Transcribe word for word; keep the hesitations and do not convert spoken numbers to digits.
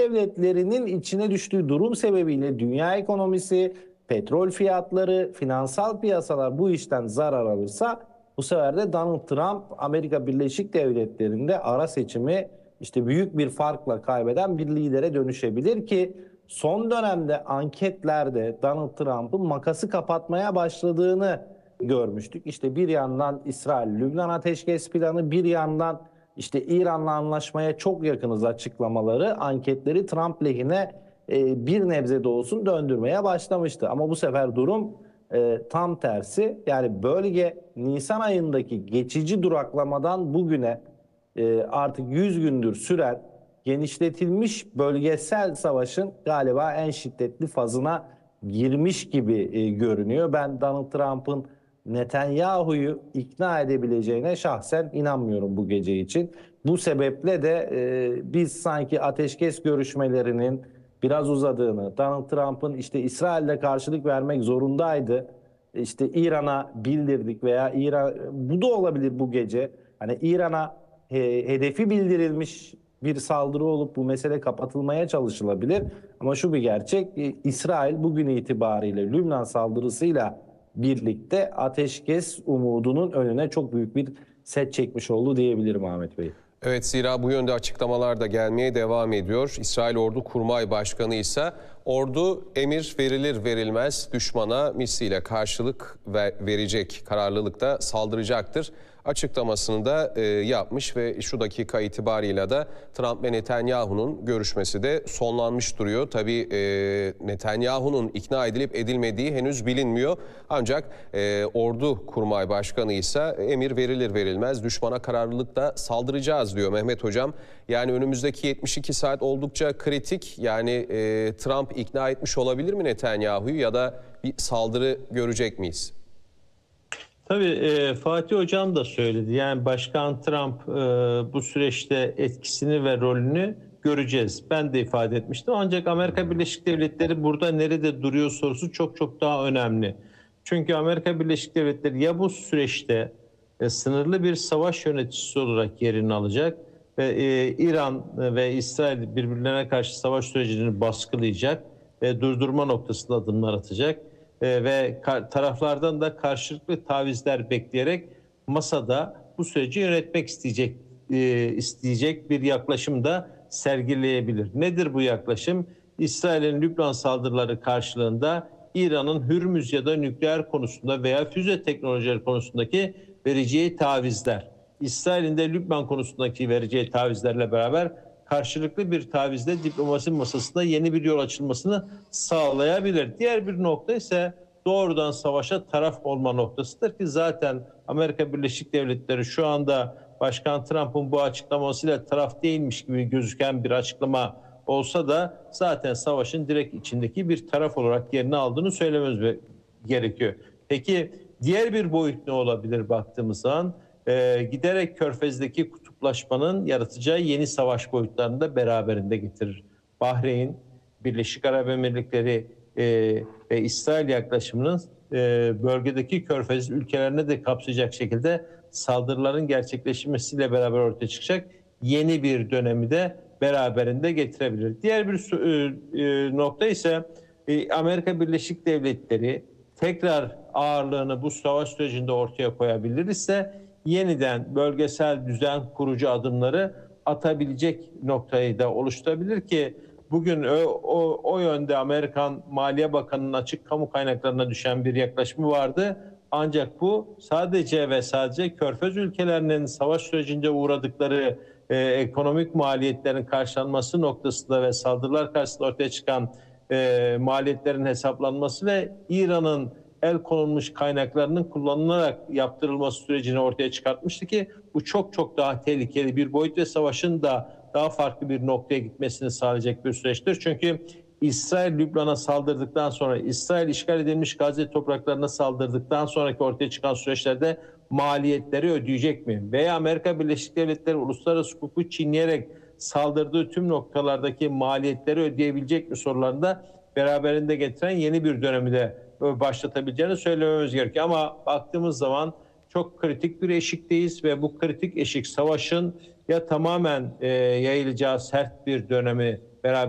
devletlerinin içine düştüğü durum sebebiyle dünya ekonomisi, petrol fiyatları, finansal piyasalar bu işten zarar alırsa bu sefer de Donald Trump Amerika Birleşik Devletleri'nde ara seçimi işte büyük bir farkla kaybeden bir lidere dönüşebilir ki son dönemde anketlerde Donald Trump'ın makası kapatmaya başladığını görmüştük. İşte bir yandan İsrail-Lübnan ateşkes planı, bir yandan işte İran'la anlaşmaya çok yakınız açıklamaları anketleri Trump lehine e, bir nebze de olsun döndürmeye başlamıştı. Ama bu sefer durum e, tam tersi. Yani bölge Nisan ayındaki geçici duraklamadan bugüne e, artık yüz gündür süren genişletilmiş bölgesel savaşın galiba en şiddetli fazına girmiş gibi e, görünüyor. Ben Donald Trump'ın Netanyahu'yu ikna edebileceğine şahsen inanmıyorum bu gece için. Bu sebeple de e, biz sanki ateşkes görüşmelerinin biraz uzadığını, Donald Trump'ın işte İsrail'de karşılık vermek zorundaydı, İşte İran'a bildirdik veya İran, bu da olabilir bu gece. Hani İran'a he, hedefi bildirilmiş bir saldırı olup bu mesele kapatılmaya çalışılabilir. Ama şu bir gerçek, e, İsrail bugün itibariyle Lübnan saldırısıyla birlikte ateşkes umudunun önüne çok büyük bir set çekmiş oldu diyebilirim Ahmet Bey. Evet, zira bu yönde açıklamalar da gelmeye devam ediyor. İsrail Ordu Kurmay Başkanı ise ordu emir verilir verilmez düşmana misliyle karşılık verecek kararlılıkta saldıracaktır açıklamasını da e, yapmış ve şu dakika itibarıyla da Trump ve Netanyahu'nun görüşmesi de sonlanmış duruyor. Tabii e, Netanyahu'nun ikna edilip edilmediği henüz bilinmiyor. Ancak e, Ordu Kurmay Başkanı ise emir verilir verilmez düşmana kararlılıkla saldıracağız diyor Mehmet Hocam. Yani önümüzdeki yetmiş iki saat oldukça kritik. Yani e, Trump ikna etmiş olabilir mi Netanyahu'yu ya da bir saldırı görecek miyiz? Tabii e, Fatih Hocam da söyledi. Yani Başkan Trump e, bu süreçte etkisini ve rolünü göreceğiz. Ben de ifade etmiştim. Ancak Amerika Birleşik Devletleri burada nerede duruyor sorusu çok çok daha önemli. Çünkü Amerika Birleşik Devletleri ya bu süreçte e, sınırlı bir savaş yöneticisi olarak yerini alacak ve e, İran ve İsrail birbirlerine karşı savaş sürecini baskılayacak ve durdurma noktasında adımlar atacak. Ee, ve taraflardan da karşılıklı tavizler bekleyerek masada bu süreci yönetmek isteyecek e, isteyecek bir yaklaşım da sergileyebilir. Nedir bu yaklaşım? İsrail'in Lübnan saldırıları karşılığında İran'ın Hürmüz ya da nükleer konusunda veya füze teknolojileri konusundaki vereceği tavizler. İsrail'in de Lübnan konusundaki vereceği tavizlerle beraber karşılıklı bir tavizle diplomasi masasında yeni bir yol açılmasını sağlayabilir. Diğer bir nokta ise doğrudan savaşa taraf olma noktasıdır ki zaten Amerika Birleşik Devletleri şu anda Başkan Trump'ın bu açıklamasıyla taraf değilmiş gibi gözüken bir açıklama olsa da zaten savaşın direkt içindeki bir taraf olarak yerini aldığını söylememiz gerekiyor. Peki diğer bir boyut ne olabilir baktığımız zaman? Ee, giderek Körfez'deki kutuplaşmanın yaratacağı yeni savaş boyutlarını da beraberinde getirir. Bahreyn, Birleşik Arap Emirlikleri e, ve İsrail yaklaşımının e, bölgedeki Körfez ülkelerine de kapsayacak şekilde saldırıların gerçekleşmesiyle beraber ortaya çıkacak yeni bir dönemi de beraberinde getirebilir. Diğer bir e, e, nokta ise e, Amerika Birleşik Devletleri tekrar ağırlığını bu savaş sürecinde ortaya koyabilir ise yeniden bölgesel düzen kurucu adımları atabilecek noktayı da oluşturabilir ki bugün o, o, o yönde Amerikan Maliye Bakanı'nın açık kamu kaynaklarına düşen bir yaklaşımı vardı. Ancak bu sadece ve sadece Körfez ülkelerinin savaş sürecinde uğradıkları e, ekonomik maliyetlerin karşılanması noktasında ve saldırılar karşısında ortaya çıkan e, maliyetlerin hesaplanması ve İran'ın el konulmuş kaynaklarının kullanılarak yaptırılması sürecini ortaya çıkartmıştı ki bu çok çok daha tehlikeli bir boyut ve savaşın da daha farklı bir noktaya gitmesini sağlayacak bir süreçtir. Çünkü İsrail Lübnan'a saldırdıktan sonra, İsrail işgal edilmiş Gazze topraklarına saldırdıktan sonraki ortaya çıkan süreçlerde maliyetleri ödeyecek mi? Veya Amerika Birleşik Devletleri uluslararası hukuku çiğneyerek saldırdığı tüm noktalardaki maliyetleri ödeyebilecek mi sorularını da beraberinde getiren yeni bir dönemi de başlatabileceğini söylememiz gerekiyor. Ama baktığımız zaman çok kritik bir eşikteyiz ve bu kritik eşik savaşın ya tamamen e, yayılacağı sert bir dönemi